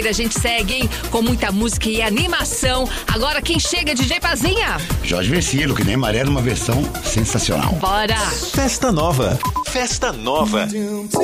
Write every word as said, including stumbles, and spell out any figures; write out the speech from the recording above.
A gente segue, hein? Com muita música e animação. Agora quem chega, D J Pazinha? Jorge Versilo, que nem Maré, numa versão sensacional. Bora! Festa Nova. Festa Nova.